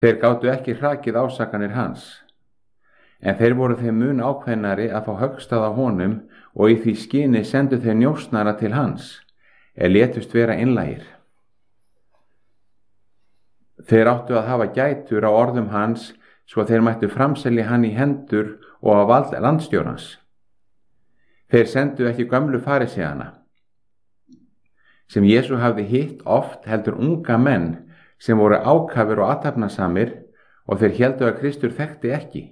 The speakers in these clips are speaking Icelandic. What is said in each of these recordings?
Þeir gátu ekki hrakið ásakanir hans, en þeir voru þeim mun ákveðnari að fá höggstað á honum og í því skyni sendu þeir njósnara til hans, létust vera einlægir. Þeir áttu að hafa gætur á orðum hans svo þeir mættu framselja hann í hendur og á vald landstjórans. Þeir sendu ekki gömlu fariseana, sem Jesú hafði hitt oft, heldur unga menn sem voru ákafir og athafnasamir, og þeir héldu að Kristur þekkti ekki.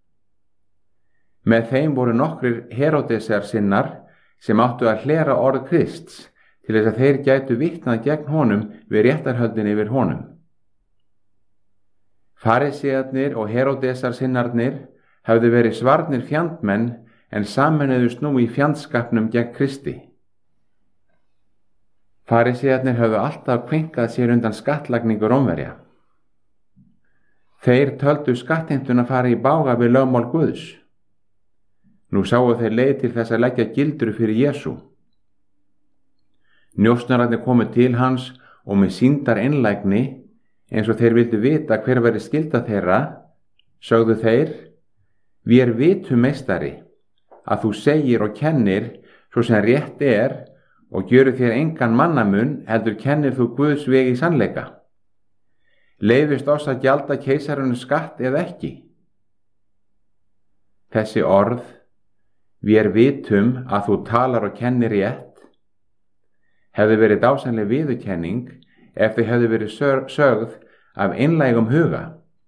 Með þeim voru nokkrir Heródesar sinnar sem áttu að hlera orð Krists til þess að þeir gætu vitnað gegn honum við réttarhöldin yfir honum. Farisearnir og Heródesar sinnarnir hafðu verið svarnir fjandmenn en sameinuðust nú í fjandskapnum gegn Kristi. Farisearnir höfðu alltaf kvinkað sér undan skattlagningu Rómverja. Þeir töldu skattheimtuna fara í bága við lögmál Guðs. Nú sáu þeir leið til þess að leggja gildru fyrir Jesú. Njósnararnir komu til hans og með sýndar einlægni, eins og þeir vildu vita hver væri skylda þeirra, sögðu þeir: Vér vitum, meistari, að þú segir og kennir svo sem rétt og gjöru þér engan mannamun, heldur kennir þú Guðs veg í sannleika. Leyfist oss að gjalda keisaranu skatt eða ekki? Þessi orð, vér vitum að þú talar og kennir rétt, hefði verið dásamleg viðurkenning ef þau hefði verið sögð af einlægum huga.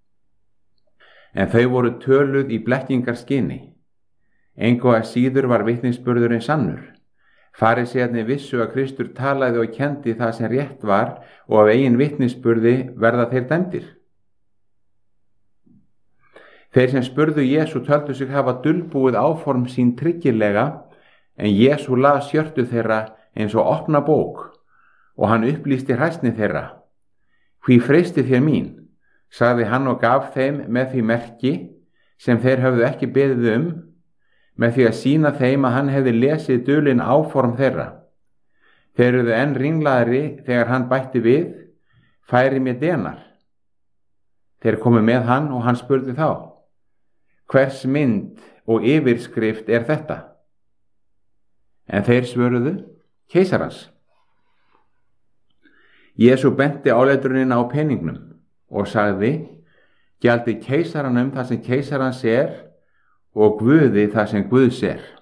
En þau voru töluð í blekkingarskyni. Engu að síður var vitnisburðurinn sannur. Farisearnir vissu að Kristur talaði og kendi það sem rétt var og af eigin vitnisburði verða þeir dæmdir. Þeir sem spurðu Jesú töldu sig hafa dulbúið áform sín tryggilega, en Jesú las hjörtu þeirra eins og opna bók og hann upplýsti hræsni þeirra. Hví freistið þér mín, sagði hann og gaf þeim með því merki sem þeir höfðu ekki beðið með því að sýna þeim að hann hefði lesið dulin áform þeirra. Þeir eruðu enn ringlaðri þegar hann bætti við: Færi mér denar. Þeir komu með hann og hann spurði þá: Hvers mynd og yfirskrift er þetta? En þeir svöruðu: Keisarans. Jesú benti áleitunin á peningnum og sagði: Gjaldi keisaranum það sem keisarans og Guði það sem Guðs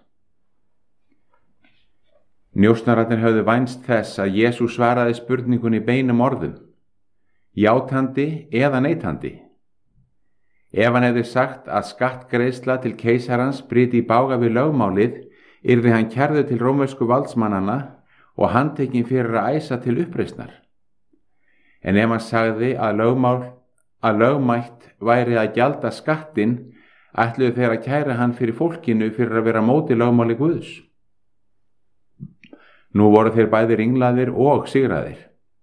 Njósnararnir höfðu vænst þess að Jesú svaraði spurningunni beinum orðum, játandi eða neitandi. Ef hann hefði sagt að skattgreiðsla til keisarans bryti í bága við lögmálið, yrði hann kærður til rómversku valdsmannanna og handtekinn fyrir að æsa til uppreisnar. En ef hann sagði að lögmætt væri að gjalda skattinn, ætluðu þeir að kæra hann fyrir fólkinu fyrir að vera móti lögmáli Guðs. Nú voru þeir bæði ringlaðir og sigraðir.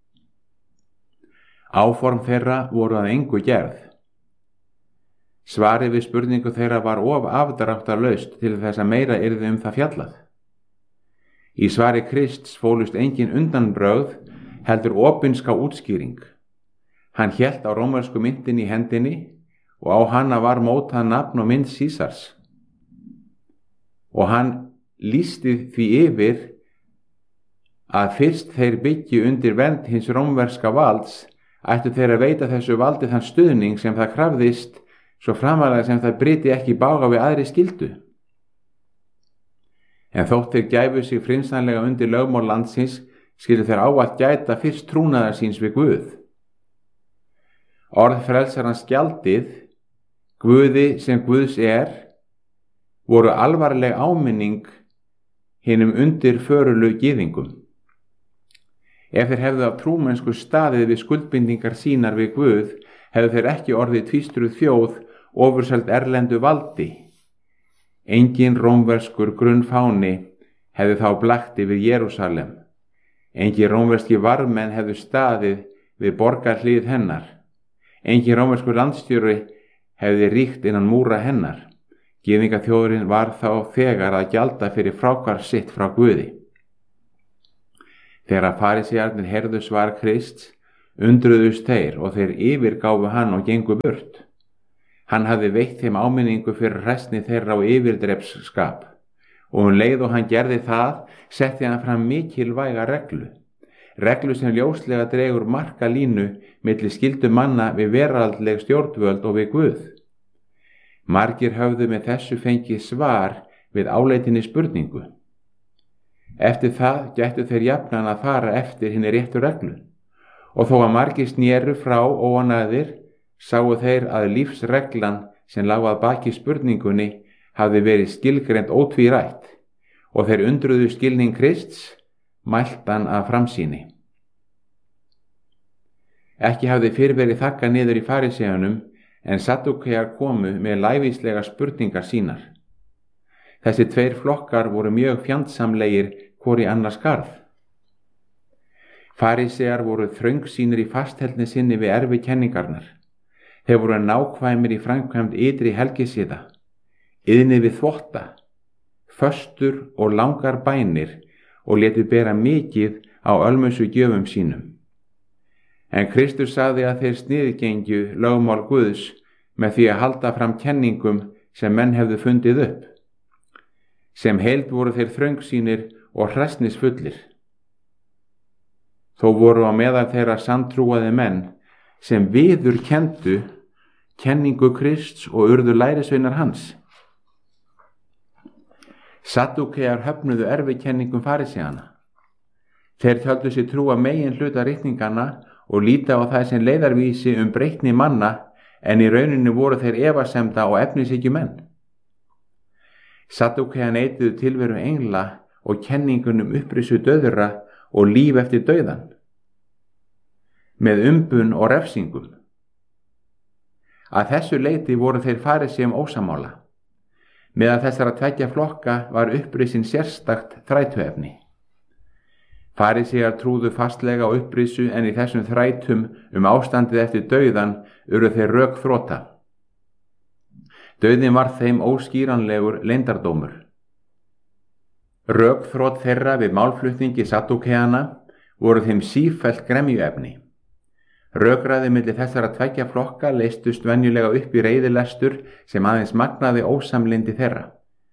Áform þeirra voru að engu gerð. Svarið við spurningu þeirra var of afdráttarlaust til þess að meira yrði það fjallað. Í svari Krists fólust engin undanbrögð, heldur opinska útskýring. Hann hélt á rómversku myntin í hendinni og á hana var mótað nafn og mynd Sísars. Og hann lýsti því yfir að fyrst þeir byggju undir vernd hins rómverska valds, ættu þeir að veita þessu valdi þann stuðning sem það krafðist, svo framalega sem það bryti ekki í bága við aðri skyldu. En þótt þeir gæfu sig frymsanlega undir lögmál landsins, skyldu þeir ávallt gæta fyrst trúnaðar síns við Guð. Orð frelsarans gjaldið, Guði sem Guðs voru alvarleg áminning hinum undirförulu gyðingum. Ef þeir hefðu af trúmennsku staðið við skuldbindingar sínar við Guð, hefðu þeir ekki orðið tvístruð þjóð ofurseld erlendu valdi. Engin rómverskur grunnfáni hefði þá blakt yfir Jerúsalem. Engin rómverski varðmenn hefðu staðið við borgarhlið hennar. Engin rómverskur landstjóri hefði ríkt innan múra hennar. Gyðingaþjóðurinn var þá þegar að gjalda fyrir fráhvarf sitt frá Guði. Þegar farisearnir heyrðu svar Krists, undruðust þeir og þeir yfirgáfu hann og gengu burt. Hann hafði veitt þeim áminningu fyrir hræsni þeirra og yfirdrepsskap og leið og hann gerði það, setti hann fram mikilvæga reglu sem ljóslega dregur marka línu milli skyldu manna við veraldleg stjórnvöld og við Guð. Margir höfðu með þessu fengið svar við áleitinni spurningu. Eftir það gættu þeir jafnan að fara eftir hinni réttu reglu og þó að margir snéru frá óanæðir sáu þeir að lífsreglan sem lá að baki spurningunni hafði verið skilgreint ótvírætt og þeir undruðu skilning Krists, mæltan af framsýni. Ekki hafði fyrr verið þakkað niður í fariseuunum en Saddúkear komu með lævíslega spurningar sínar. Þessi tveir flokkar voru mjög fjandsamlegir hvor í annars garð. Farisear voru þröngsýnir í fastheldni sinni við erfikenningarnar. Þeir voru nákvæmir í framkvæmd ytri helgisiða, iðnið við þvotta, föstur og langar bænir og létu bera mikið á ölmusu gjöfum sínum. En Kristus sagði að þeir sniðgengju lögmál Guðs með því að halda fram kenningum sem menn hefðu fundið upp. Sem heild voru þeir þröngsýnir og hræsnisfullir. Þó voru á meðal þeirra sanntrúaði menn sem viðurkenndu kenningu Krists og urðu lærisveinar hans. Saddúkear höfnuðu erfikenningum fariseana. Þeir töldu sig trúa megin hluta ritninganna og líta á það sem leiðarvísi breytni manna en í rauninu voru þeir efasemda og efnishyggju menn. Saddúkear neituðu tilveru engla og kenningunum upprisu dauðra og líf eftir dauðan, með umbun og refsingum. Að þessu leyti voru þeir fariseum ósamála. Meðal þessara tveggja flokka var upprisin sérstakt þrætuefni. Farisear trúðu fastlega á upprisu en í þessum þrætum ástandið eftir dauðan urðu þeir rökþrota. Dauðinn var þeim óskýranlegur leyndardómur. Rökþrot þeirra við málflutningi Saddúkeana voru þeim sífellt gremjuefni. Rökræði milli þessara tveggja flokka leystust venjulega upp í reiðilestur sem aðeins magnaði ósamlyndi þeirra.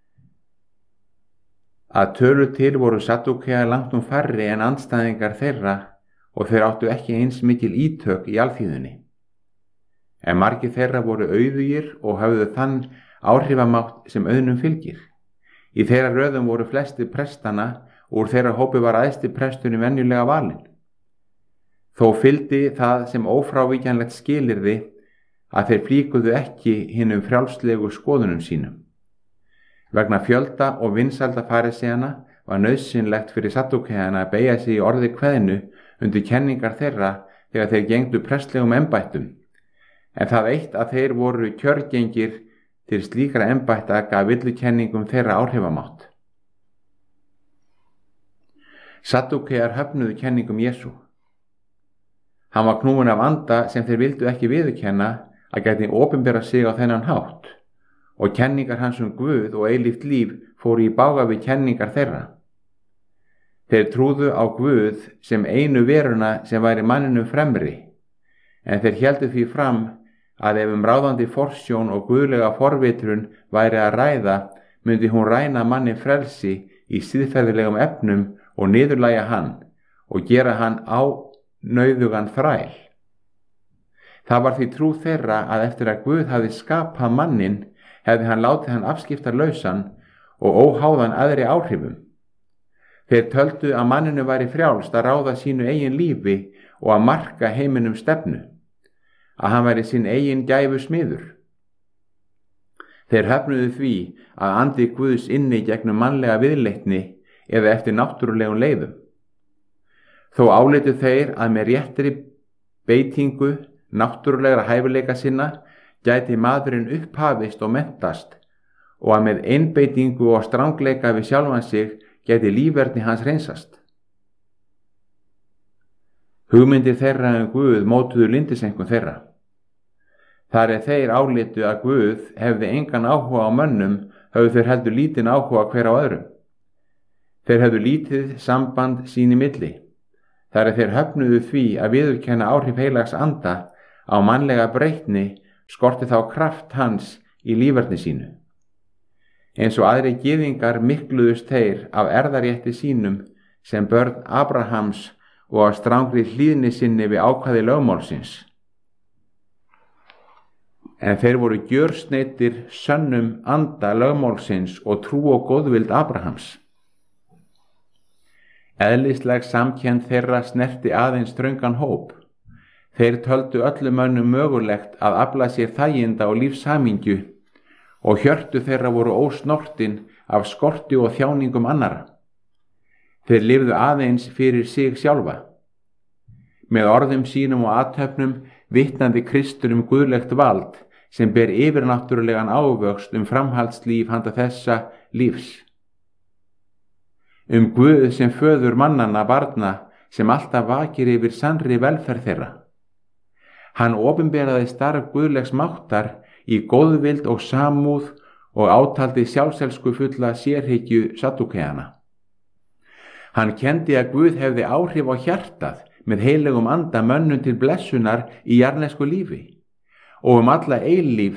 Að tölu til voru Saddúkear langt færri en andstæðingar þeirra og þeir áttu ekki eins mikil ítök í alþýðunni. En margir þeirra voru auðugir og höfðu þann áhrifamátt sem auðnum fylgir. Í þeirra röðum voru flesti prestana og úr þeirra hópi var æðsti presturinn venjulega valinn. Þó fylgdi það sem ófrávíkjanlegt skilyrði að þeir flíkuðu ekki hinum frjálslegu skoðunum sínum. Vegna fjölda og vinsælda fariseana var nauðsynlegt fyrir Saddúkeana að beygja sig í orði kveðnu undir kenningar þeirra þegar þeir gengdu prestlegum embættum, en það eitt að þeir voru kjörgengir til slíkra embætta gaf villukenningum þeirra áhrifamátt. Saddúkear höfnuðu kenningum Jesú. Hann var knúinn af anda sem þeir vildu ekki viðurkenna að gæti opinbera sig á þennan hátt og kenningar hans Guð og eilíft líf fóru í bága við kenningar þeirra. Þeir trúðu á Guð sem einu veruna sem væri manninum fremri, en þeir héldu því fram að ef ráðandi forsjón og guðlega forvitrun væri að ræða, myndi hún ræna manni frelsi í siðferðilegum efnum og niðurlægja hann og gera hann nauðugan þræl. Það var því trú þeirra að eftir að Guð hafði skapað mannin, hefði hann látið hann afskiptarlausan og óháðan aðri áhrifum. Þeir töldu að manninu væri frjálst að ráða sínu eigin lífi og að marka heiminum stefnu, að hann væri sinn eigin gæfu smiður. Þeir höfnuðu því að andi Guðs inni gegnum mannlega viðleitni eða eftir náttúrulegum leiðum. Þó álitu þeir að með réttri beitingu náttúrulegra hæfileika sinna gæti maðurinn upphafist og menntast og að með einbeitingu og strangleika við sjálfan sig gæti lífverðni hans hreinsast. Hugmyndir þeirra Guð mótuðu lyndiseinkunn þeirra. Þar þeir álitu að Guð hefði engan áhuga á mönnum, höfðu þeir heldur lítinn áhuga hver á öðrum. Þeir hefðu lítið samband sín í milli. þar þeir höfnuðu því að viðurkenna áhrif heilags anda á mannlega breytni, skorti þá kraft hans í líferni sínu. Eins og aðri gyðingar mikluðust þeir af erðarétti sínum sem börn Abrahams og af strangri hlýðni sinni við ákvæði lögmálsins. En þeir voru gjörsneiddir sönnum anda lögmálsins og trú og góðvild Abrahams. Eðlisleg samkennd þeirra snerti aðeins þröngan hóp. Þeir töldu öllum mönnum mögulegt að afla sér þæginda og lífshamingju og hjörtu þeirra voru ósnortin af skorti og þjáningum annarra. Þeir lifðu aðeins fyrir sig sjálfa. Með orðum sínum og athöfnum vitnaði Kristur guðlegt vald sem ber yfirnáttúrulegan ávöxt framhaldslíf handa þessa lífs. Guð sem föður mannanna barna sem alltaf vakir yfir sannri velferð þeirra. Hann opinberaði starf guðlegs máttar í góðvild og samúð og átaldi sjálfselsku fulla sérhyggju Saddúkeana. Hann kenndi að Guð hefði áhrif á hjartað með heilegum anda mönnum til blessunar í jarðnesku lífi og alla eilífð.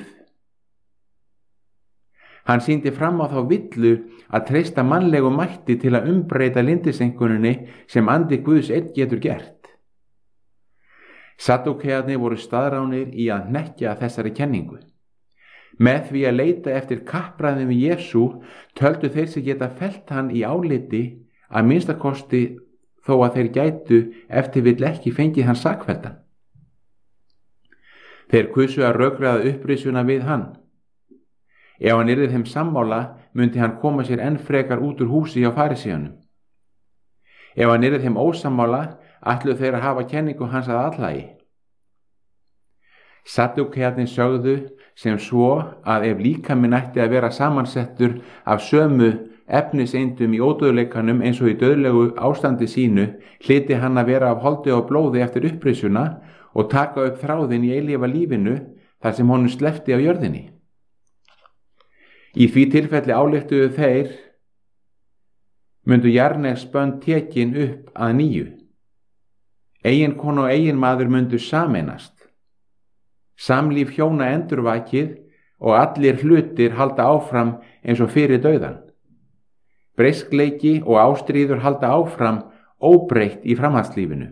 Hann sýndi fram á þá villu að treysta mannlegu mætti til að umbreyta lyndisenkuninni sem andi Guðs einn getur gert. Saddúkearnir voru staðránir í að hnekkja þessari kenningu. Með því að leita eftir kappræðum við Jesú töldu þeir sig geta fellt hann í áliti að minnstakosti þó að þeir gætu eftir vill ekki fengið hann sakfelldan. Þeir kusu að rökræða upprisuna við hann. Ef hann yrði þeim sammála myndi hann koma sér enn frekar út úr húsi hjá farisíunum. Ef hann yrði þeim ósammála ætluðu þeir að hafa kenningu hans að allægi. Saddúkearnir sögðu sem svo að ef líkaminn ætti að vera samansettur af sömu efniseindum í ódauðleikanum eins og í dauðlegu ástandi sínu, hlyti hann að vera af holdi og blóði eftir upprisuna og taka upp þráðinn í eilífa lífinu þar sem honum sleppti á jörðinni. Í því tilfelli ályktuðu þeir mundu jarðnesbönd tekin upp að nýju. Eiginkona og eiginmaður mundu sameinast. Samlíf hjóna endurvakið og allir hlutir halda áfram eins og fyrir dauðan. Breiskleiki og ástríður halda áfram óbreytt í framhaldslífinu.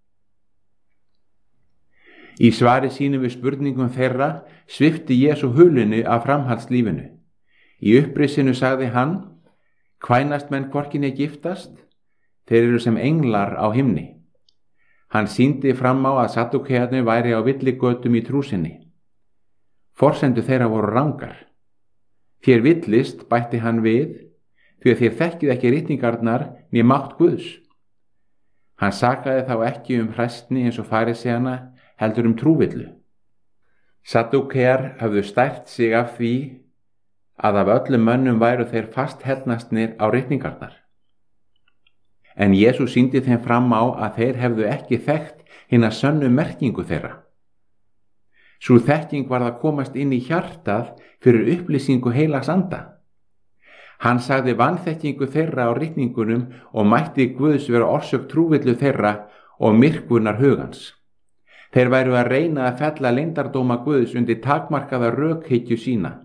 Í svari sínu við spurningum þeirra svipti Jesú hulunni af framhaldslífinu. Í upprisinu sagði hann: kvænast menn hvorki né giftast, þeir eru sem englar á himni. Hann sýndi fram á að Saddúkearnir væri á villigötum í trú sinni. Forsendur þeirra voru rangar. Þér villist, bætti hann við, því að þér þekkið ekki ritningarnar né mátt Guðs. Hann sakaði þá ekki hræsni eins og farisæana, heldur trúvillu. Saddúkear höfðu stært sig af því að af öllum mönnum væru þeir fast hellnastnir á ritningarnar. En Jesús sýndi þeim fram á að þeir hefðu ekki þekkt hina sönnu merkingu þeirra. Sú þekking var að komast inn í hjartað fyrir upplýsingu heilags anda. Hann sagði vanþekkingu þeirra á ritningunum og mætti Guðs vera orsök trúvillu þeirra og myrkvunar hugans. Þeir væru að reyna að fella leyndardóma Guðs undir takmarkaða rökhyggju sína.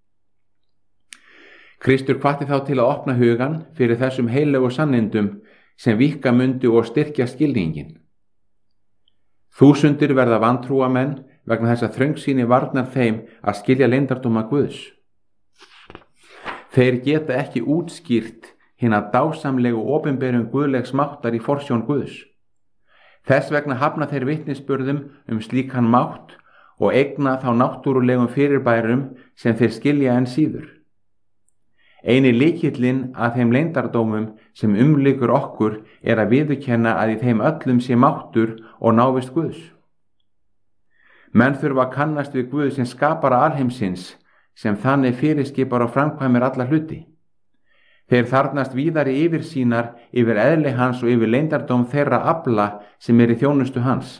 Kristur hvatti þá til að opna hugan fyrir þessum heilegu sannindum sem víkka mundu og styrkja skilningin. Þúsundir verða vantrúamenn vegna þess að þröngsýni varnar þeim að skilja leyndardóma Guðs. Þeir geta ekki útskýrt hina dásamlegu opinberun guðlegs máttar í forsjón Guðs. Þess vegna hafna þeir vitnisburðum slíkan mátt og eigna þá náttúrulegum fyrirbærum sem þeir skilja enn síður. Eini lykillinn að þeim leyndardómum sem umlykur okkur er að viðurkenna að í þeim öllum sé máttur og návist Guðs. Menn þurfa að kannast við Guð sem skapara alheimsins, sem þannig fyrirskipar og framkvæmir alla hluti. Þeir þarnast víðari yfirsýnar yfir eðli hans og yfir leyndardóm þeirra afla sem í þjónustu hans.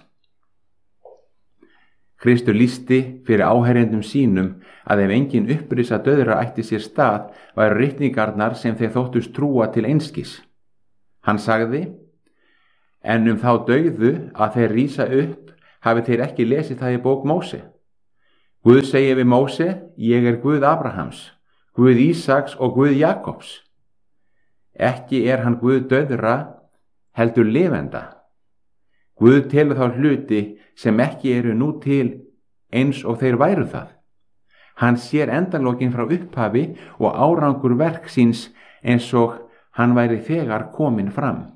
Kristur lýsti fyrir áherjendum sínum að ef engin upprisa dauðra ætti sér stað væru ritningarnar sem þeir þóttust trúa til einskis. Hann sagði: En þá dauðu að þeir rísa upp, hafi þeir ekki lesið það í bók Móse. Guð segir við Móse: ég er Guð Abrahams, Guð Ísaks og Guð Jakobs. Ekki er hann Guð dauðra, heldur lifenda. Guð telur þá hluti sem ekki eru nú til eins og þeir væru það. Hann sér endalokin frá upphafi og árangur verk síns eins og hann væri þegar kominn fram.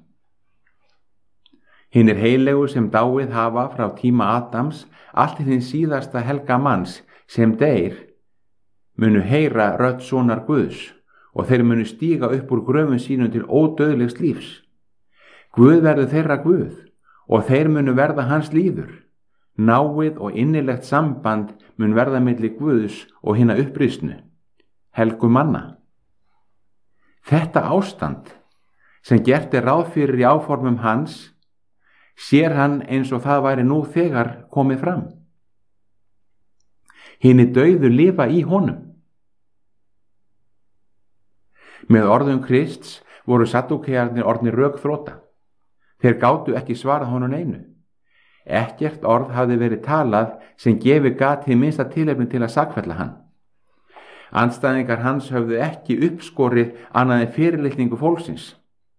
Hinir heilegu sem dáið hafa frá tíma Adams, allt til hinn síðasta helga manns sem deyr, munu heyra rödd sonar Guðs og þeir munu stíga upp úr gröfum sínum til ódauðlegs lífs. Guð verður þeirra Guð og þeir munu verða hans líður. Náið og innilegt samband mun verða milli Guðs og hinna upprisnu, helgu manna. Þetta ástand sem gert er ráð fyrir í áformum hans, sér hann eins og það væri nú þegar komið fram. Hinir dauðu lifa í honum. Með orðum Krists voru saddúkearnir orðnir rökþrota. Þeir gátu ekki svarað honum einu. Ekkert orð hafði verið talað sem gefi gat hið minnsta tilefni til að sakfella hann. Andstæðingar hans höfðu ekki uppskorið annað en fyrirlitningu fólksins.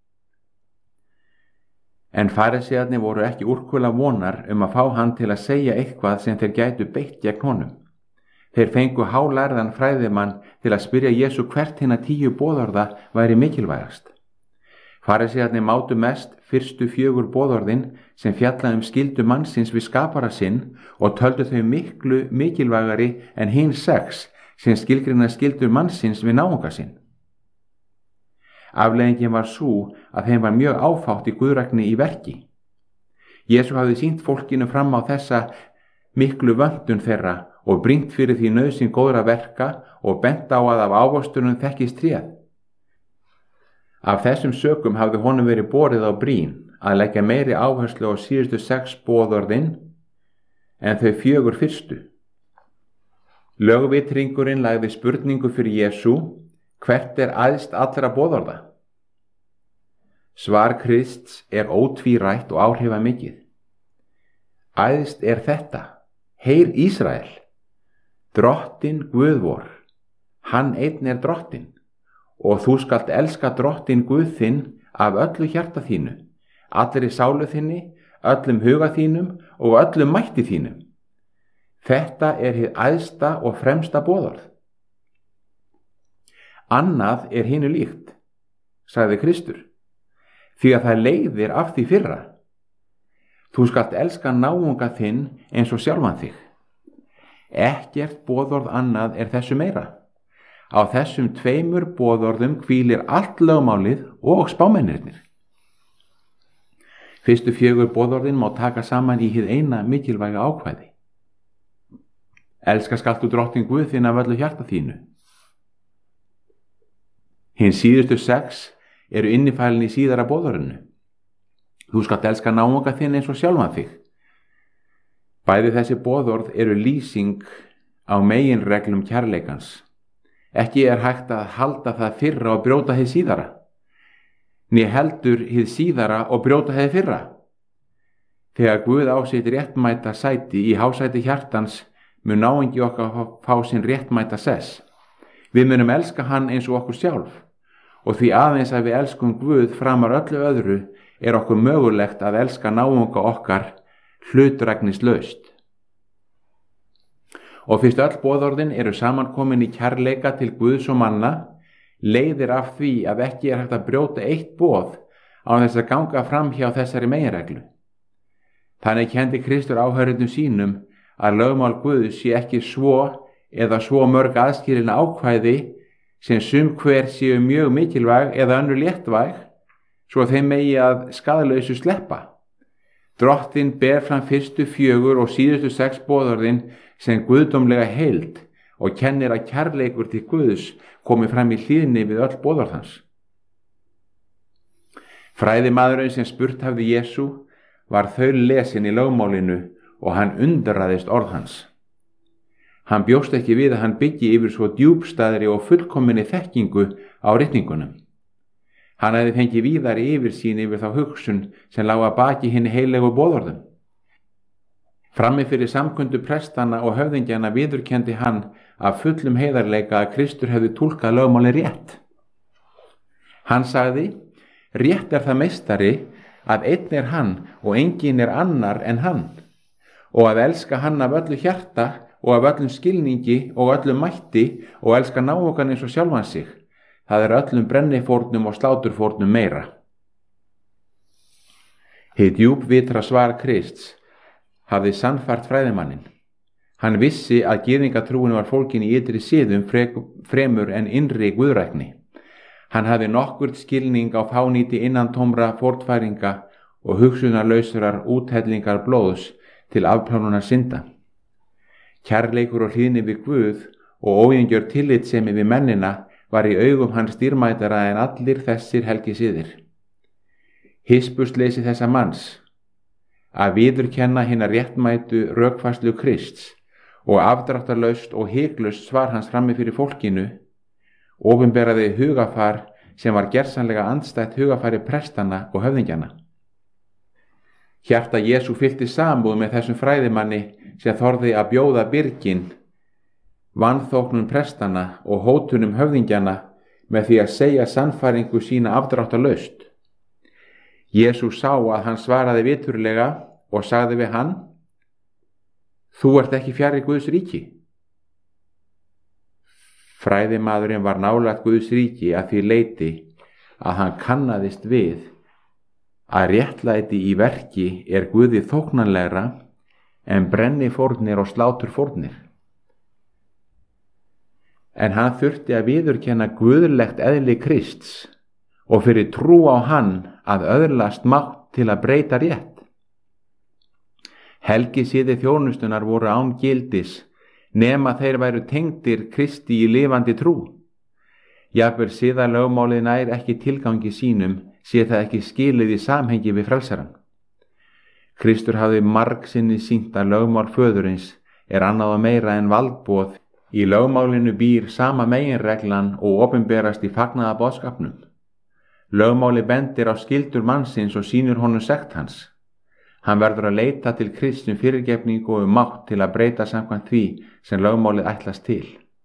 En farisæarnir voru ekki úrkula vonar að fá hann til að segja eitthvað sem þeir gætu beitt gegn honum. Þeir fengu hálærðan fræðimann til að spyrja Jesú hvert hinna 10 boðorða væri mikilvægast. Farisæarnir mátu mest fyrstu 4 boðorðin sem fjallaði skyldu mannsins við skapara sinn og töldu þau miklu mikilvægari en hin 6 sem skilgreina skyldur mannsins við náunga sinn. Afleiðingin var sú að þeim var mjög áfátt í guðrækni í verki. Jesú hafði sýnt fólkinu fram á þessa miklu vöntun þeirra og brýnt fyrir því nauðsyn góðra verka og bent á að af ávöxtunum þekkist tréð. Af þessum sökum hafði honum verið borið á brýn að leggja meiri áherslu á síðustu 6 boðorðin en þau 4 fyrstu. Lögvitringurinn lagði spurningu fyrir Jesú: hvert er æðst allra boðorða? Svar Krists er ótvírætt og áhrifamikið. Æðst er þetta: heyr Ísrael, Drottinn Guð vor, hann einn er Drottinn, og þú skalt elska Drottinn Guð þinn af öllu hjarta þínu, allri sálu þinni, öllum huga þínum og öllum mætti þínum. Þetta er hið æðsta og fremsta boðorð. Annað er hinu líkt, sagði Kristur, því að það leiðir af því fyrra. Þú skalt elska náunga þinn eins og sjálfan þig. Ekkert boðorð annað er þessu meira. Á þessum 2 boðorðum hvílir allt lögmálið og spámennirnir. Fyrstu 4 boðorðin má taka saman í hið eina mikilvæga ákvæði. Elska skaltu Drottinn Guð þinn af öllu hjarta þínu. Hin síðustu 6 eru innifælin í síðara boðorðinu. Þú skalt elska náunga þinn eins og sjálfan þig. Bæði þessi boðorð eru lýsing á meginreglum kærleikans. Ekki er hægt að halda það fyrra og brjóta hið síðara, né heldur hið síðara og brjóta hið fyrra. Þegar Guð á sitt réttmæta sæti í hásæti hjartans mun náungi okkar fá sinn réttmæta sess. Við munum elska hann eins og okkur sjálf, og því aðeins að við elskum Guð framar öllu öðru er okkur mögulegt að elska náunga okkar hlutræknislaust. Og fyrst öll boðorðin eru samankomin í kærleika til Guðs og manna, leiðir af því að ekki er hægt að brjóta eitt boð án þess að ganga fram hjá þessari meginreglu. Þannig kenndi Kristur áhörðum sínum að lögmál Guðs sé ekki svo eða svo mörg aðskilin ákvæði sem sum hver séu mjög mikilvæg eða önnur léttvæg, svo þeim megi að skaðlausu sleppa. Drottinn ber fram fyrstu 4 og síðustu 6 boðorðin sem guðdómlega heild og kennir að kærleikur til Guðs komi fram í hlýðni við öll boðorð hans. Fræðimaðurinn sem spurt hafði Jesú var þaullesin í lögmálinu og hann undraðist orð hans. Hann bjóst ekki við að hann byggi yfir svo djúpstæðri og fullkominni þekkingu á ritningunum. Hann hefði fengið víðari yfirsýn yfir þá hugsun sem lá að baki hinni heilegu boðorðum. Frammi fyrir samkundu prestana og höfðingjana viðurkenndi hann af fullum heiðarleika að Kristur hefði túlkað lögmálin rétt. Hann sagði: rétt er það meistari að einn er hann og enginn er annar en hann, og að elska hann af öllu hjarta og af öllum skilningi og öllum mætti og elska náungan eins og sjálfan sig. Það er öllum brennifórnum og sláturfórnum meira. Hið djúpvitra svar Krists hafði sannfært fræðimanninn. Hann vissi að gyðingatrúin var fólkin í ytri siðum fremur en innri guðrækni. Hann hafði nokkurt skilning á fánýti innantómra fórnfæringa og hugsunarlausrar úthellingar blóðs til afplánunar synda. Kærleikur og hlýðni við Guð og óeingjör tillitssemi við mennina var í augum hans dýrmætara en allir þessir helgisiðir. Hispursleysi þessa manns að viðurkenna hina réttmætu rökfærslu Krists og afdráttarlaust og hiklaust svar hans frammi fyrir fólkinu opinberaði hugafar sem var gersamlega andstætt hugafari prestana og höfðingjana. Hjarta Jesú fyllti samúð með þessum fræðimanni sem þorði að bjóða byrgin, vanþóknun prestana og hótunum höfðingjana með því að segja sannfæringu sína afdráttarlaust. Jesú sá að hann svaraði viturlega og sagði við hann: þú ert ekki fjarri Guðs ríki. Fræðimaðurinn var nálægt Guðs ríki að því leyti að hann kannaðist við að réttlæti í verki er Guði þóknanlegra en brennifórnir og sláturfórnir. En hann þurfti að viðurkenna guðlegt eðli Krists og fyrir trú á hann að öðlast mátt til að breyta rétt. Helgisiði þjónustunar voru án gildis nema þeir væru tengdir Kristi í lifandi trú. Jafnvel siðalögmálið nær ekki tilgangi sínum sé það ekki skilið í samhengi við frelsarann. Kristur hafði margsinni sýnt að lögmál föðurins er annað og meira en valdboð. Í lögmálinu býr sama meginreglan og opinberast í fagnaðarboðskapnum. Lögmáli bendir á skyldur mannsins og sýnir honum sekt hans. Hann verður að leita til Krists fyrirgefningu og mátt til að breyta samkvæmt því sem lögmálið ætlast til.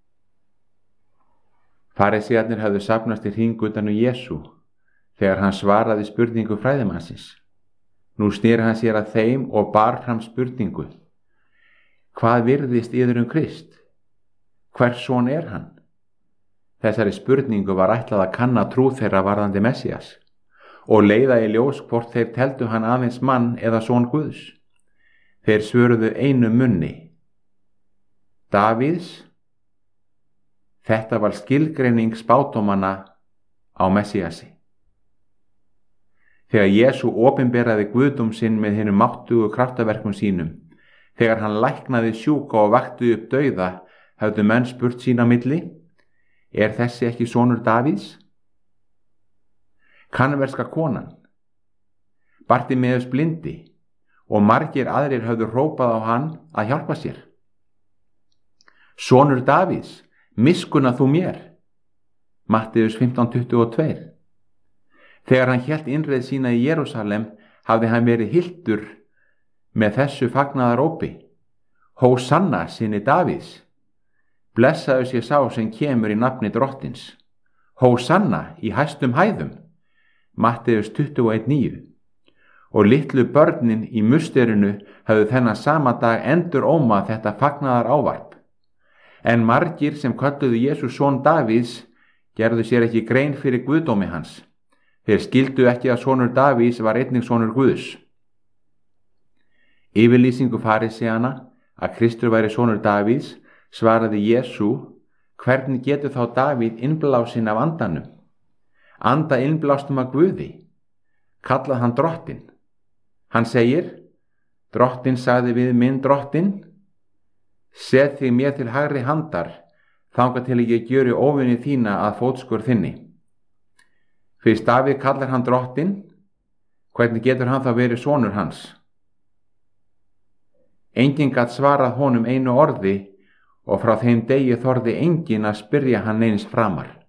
Farisíarnir höfðu safnast í hring utan um Jesú þegar hann svaraði spurningu fræðimannsins. Nú sneri hann sér að þeim og bar fram spurningu: hvað virðist yður Krist? Hvers son er hann? Þessari spurningu var ætlað að kanna trú þeirra varðandi Messías og leiða í ljós hvort þeir teldu hann aðeins mann eða son Guðs. Þeir svöruðu einu munni: Davíðs. Þetta var skilgreining spádómanna á Messíasi. Þegar Jesú opinberaði guðdóm sinn með hinum máttugu kraftaverkum sínum, þegar hann læknaði sjúka og vakti upp dauða, höfðu menn spurt sín á milli: er þessi ekki sonur Davíðs? Kanverska konan, Bartimeus blindi og margir aðrir höfðu hrópað á hann að hjálpa sér: sonur Davíðs, miskunna þú mér. Matteus 15:22. Þegar hann hélt innreið sína í Jerúsalem hafði hann verið hylltur með þessu fagnaðarópi: Hósanna syni Davíðs. Blessaður sé sá sem kemur í nafni drottins. Hósanna í hæstum hæðum. Matteus 21:9. Og litlu börnin í musterinu höfðu þennan sama dag endur ómað þetta fagnaðar ávarp. En margir sem kölluðu Jesú son Davíðs gerðu sér ekki grein fyrir guðdómi hans. Þeir skildu ekki að sonur Davíðs var einnig sonur Guðs. Yfirlýsingu farisíana að Kristur væri sonur Davíðs svaraði Jesú: hvernig getur þá Davíð innblásinn af andanum? Anda innblástum af Guði, kallað hann drottinn. Hann segir: drottinn sagði við minn drottinn: set þig mér til hægri handar, þangað til ég gjöri óvini þína að fótskör þinni. Fyrst Davíð kallar hann drottinn, hvernig getur hann þá verið sonur hans? Enginn gat svarað honum einu orði og frá þeim degi þorði enginn að spyrja hann eins framar.